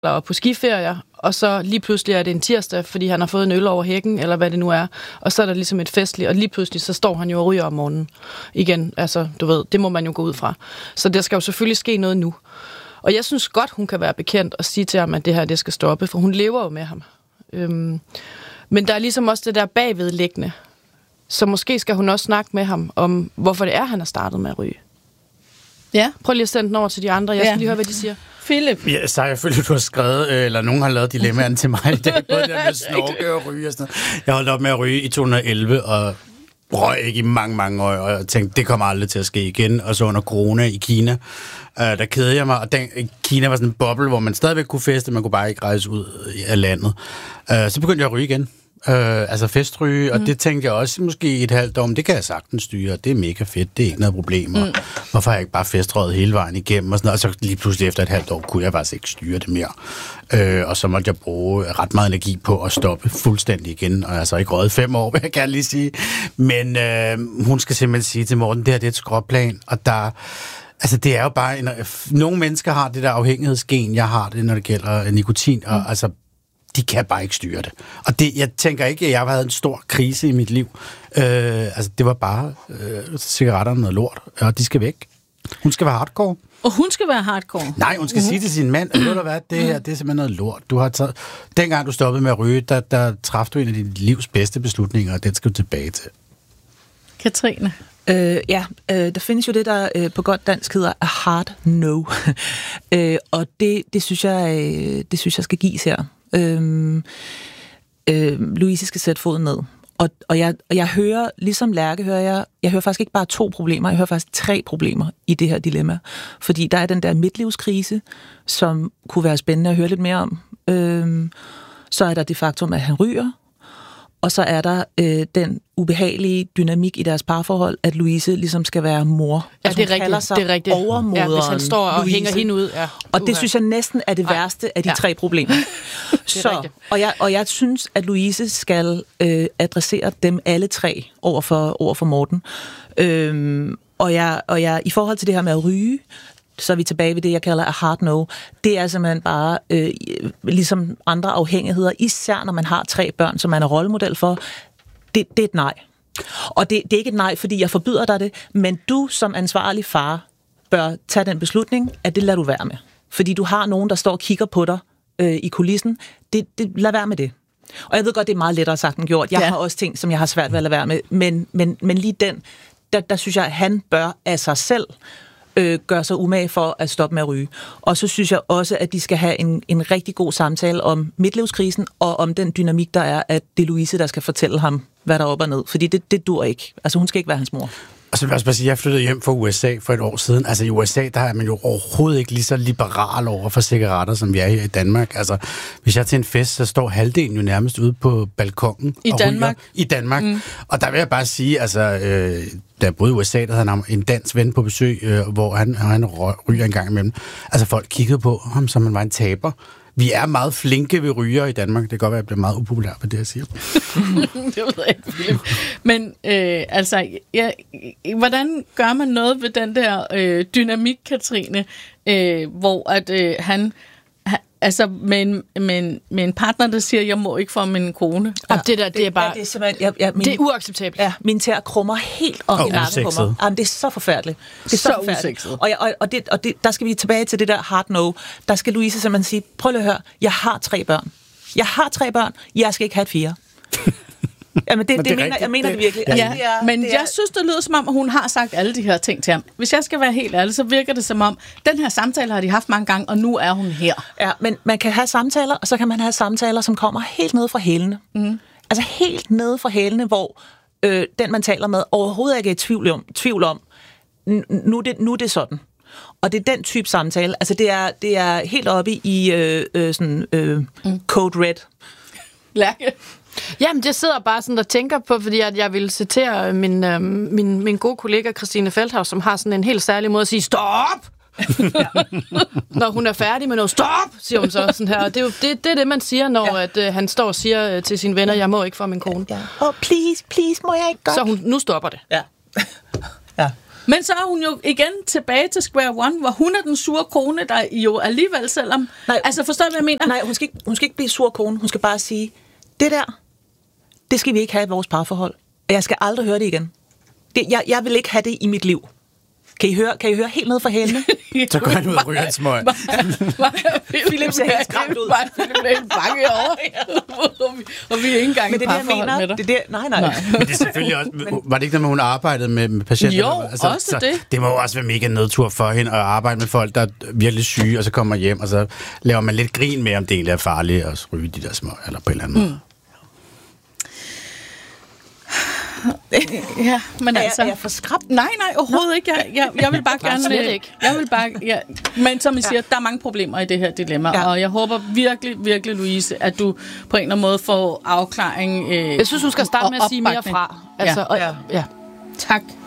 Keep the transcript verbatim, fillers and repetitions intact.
og på skiferier, og så lige pludselig er det en tirsdag, fordi han har fået en øl over hækken, eller hvad det nu er, og så er der ligesom et festligt, og lige pludselig så står han jo og ryger om morgenen igen. Altså, du ved, det må man jo gå ud fra. Så der skal jo selvfølgelig ske noget nu. Og jeg synes godt, hun kan være bekendt og sige til ham, at det her, det skal stoppe, for hun lever jo med ham. Øhm, men der er ligesom også det der bagvedliggende, så måske skal hun også snakke med ham om, hvorfor det er, han har startet med at ryge. Ja. Prøv lige at sende den over til de andre. Jeg skal ja. lige høre, hvad de siger. Philip. Ja, så jeg føler, du har skrevet, eller nogen har lavet dilemmaerne til mig i dag, både der med snorke og ryge og sådan noget. Jeg holdt op med at ryge i to tusind og elleve, og røg ikke i mange, mange år, og jeg tænkte, det kommer aldrig til at ske igen. Og så under corona i Kina, øh, der kedede jeg mig, og den, Kina var sådan en boble, hvor man stadigvæk kunne feste, man kunne bare ikke rejse ud af landet. Øh, så begyndte jeg at ryge igen. Øh, altså festryge, og mm. det tænkte jeg også måske i et halvt år, det kan jeg sagtens styre, det er mega fedt, det er ikke noget problem. Mm. Hvorfor har jeg ikke bare festrøget hele vejen igennem og sådan noget, og så lige pludselig efter et halvt år kunne jeg faktisk ikke styre det mere. Øh, og så måtte jeg bruge ret meget energi på at stoppe fuldstændig igen, og jeg har så ikke røget fem år, vil jeg gerne lige sige. Men øh, hun skal simpelthen sige til Morten, det her det er et skråplan, og der altså, det er jo bare en, nogle mennesker har det der afhængighedsgen, jeg har det, når det gælder nikotin, og mm. altså de kan bare ikke styre det. Og det, jeg tænker ikke, at jeg havde en stor krise i mit liv. Øh, altså, det var bare øh, cigaretterne noget lort, og de skal væk. Hun skal være hardcore. Og hun skal være hardcore? Nej, hun skal uh-huh. sige til sin mand, at ved du hvad, det her, det er simpelthen noget lort. Du har taget, dengang du stoppede med at ryge, der, der traf du en af dit livs bedste beslutninger, og den skal du tilbage til. Katrine? Øh, ja, øh, der findes jo det, der øh, på godt dansk hedder a hard no. øh, og det, det, synes jeg, øh, det synes jeg skal gives her. Øh, øh, Louise skal sætte foden ned. Og, og, jeg, og jeg hører, ligesom Lærke, hører jeg, jeg hører faktisk ikke bare to problemer, jeg hører faktisk tre problemer i det her dilemma. Fordi der er den der midtlivskrise, som kunne være spændende at høre lidt mere om. Øh, så er der det faktum, at han ryger. Og så er der øh, den ubehagelige dynamik i deres parforhold, at Louise ligesom skal være mor. Ja, altså, det er rigtigt. Det er rigtigt. Overmoderen, ja, hvis han står og Louise. hænger hende ud. Ja. Og det synes jeg næsten er det værste af de ja. tre problemer. så, og, jeg, og jeg synes, at Louise skal øh, adressere dem alle tre over for, over for Morten. Øhm, og, jeg, og jeg, i forhold til det her med at ryge, så er vi tilbage ved det, jeg kalder a hard no. Det er simpelthen bare, øh, ligesom andre afhængigheder, især når man har tre børn, som man er rollemodel for, det, det er et nej. Og det, det er ikke et nej, fordi jeg forbyder dig det, men du som ansvarlig far bør tage den beslutning, at det lader du være med. Fordi du har nogen, der står og kigger på dig øh, i kulissen. Det, det, lad være med det. Og jeg ved godt, det er meget lettere sagt end gjort. Jeg ja. har også ting, som jeg har svært ved at lade være med. Men, men, men lige den, der, der synes jeg, at han bør af sig selv Øh, gør sig umage for at stoppe med at ryge. Og så synes jeg også, at de skal have en, en rigtig god samtale om midtlivskrisen, og om den dynamik, der er, at det er Louise, der skal fortælle ham, hvad der er op og ned. Fordi det, det dur ikke. Altså, hun skal ikke være hans mor. Og så vil jeg også bare sige, at jeg flyttede hjem fra U S A for et år siden. Altså i U S A, der er man jo overhovedet ikke lige så liberal over for cigaretter, som vi er her i Danmark. Altså, hvis jeg er til en fest, så står halvdelen jo nærmest ude på balkongen. I og Danmark? Ryger. I Danmark. Mm. Og der vil jeg bare sige, altså, øh, da jeg boede i U S A, der havde han en dansk ven på besøg, øh, hvor han, han ryger en gang imellem. Altså folk kiggede på ham, som han var en taber. Vi er meget flinke ved ryger i Danmark. Det kan godt være, at jeg bliver meget upopulær på det, jeg siger. Det ved jeg ikke, Philip. Men øh, altså, ja, hvordan gør man noget ved den der øh, dynamik, Katrine, øh, hvor at øh, han, han, altså med en, med, en, med en partner, der siger, jeg må ikke få min kone. Ja, det der, det er bare, ja, det er simpelthen, jeg, jeg, min, det er uacceptabelt. Ja, min tæer krummer helt om og i nakken på mig. Jamen, det er så forfærdeligt. Det er så, så forfærdeligt. Og, jeg, og, og, det, og det, der skal vi tilbage til det der hard no. Der skal Louise simpelthen sige, prøv lige at høre, jeg har tre børn. Jeg har tre børn, jeg skal ikke have et fire. Jamen, det, det, det mener, jeg mener det, det virkelig. Ja, altså, det er, men det er, jeg synes, det lyder som om, at hun har sagt alle de her ting til ham. Hvis jeg skal være helt ærlig, så virker det som om, den her samtale har de haft mange gange, og nu er hun her. Ja, men man kan have samtaler, og så kan man have samtaler, som kommer helt nede fra hælene. Mm. Altså helt nede fra hælene, hvor øh, den, man taler med, overhovedet ikke er i tvivl om, tvivl om nu, er det, nu er det sådan. Og det er den type samtale. Altså, det er, det er helt oppe i øh, øh, sådan, øh, mm. code red. Lærke? Jamen, jeg sidder bare sådan og tænker på, fordi at jeg vil citere min, øh, min, min gode kollega Christine Feldhaus, som har sådan en helt særlig måde at sige, stop! Når hun er færdig med noget, stop! Siger hun så sådan her. Og det er jo det, det, er det man siger, når ja. at, øh, han står og siger øh, til sine venner, jeg må ikke få min kone. Ja. Oh, please, please, må jeg ikke godt? Så hun, nu stopper det. Ja. Ja. Men så er hun jo igen tilbage til square one, hvor hun er den sure kone, der jo alligevel, selvom... Nej, altså, forstår du, hvad jeg mener? Nej, hun skal, ikke, hun skal ikke blive sur kone. Hun skal bare sige, det der, det skal vi ikke have i vores parforhold. Og jeg skal aldrig høre det igen. Det, jeg, jeg vil ikke have det i mit liv. Kan I høre, kan I høre helt ned fra hælene? Så går han ud og ryger en smøg. Philip ser helt skræmt ud. Philip er helt bange over. Og vi er ikke engang i parforhold med dig. Det der, nej, nej. nej. Men det er selvfølgelig også... Var det ikke noget med, hun arbejdede med, med patienter? Jo, altså, også så, det. Det må jo også være mega nedtur for hende at arbejde med folk, der er virkelig syge, og så kommer hjem, og så laver man lidt grin med, om det egentlig er farligt at ryge de der smøg, eller på en eller anden måde. Mm. Ja, men er altså... Jeg, er jeg for skræbt? Nej, nej, overhovedet Nå. ikke. Jeg, jeg, jeg vil bare gerne... Slet ikke. Jeg vil bare... Ja. Men som jeg siger, ja. der er mange problemer i det her dilemma, ja. og jeg håber virkelig, virkelig, Louise, at du på en eller anden måde får afklaring... Øh, jeg synes, hun skal starte med at sige mere fra. Altså, ja. Og, ja. ja. Tak.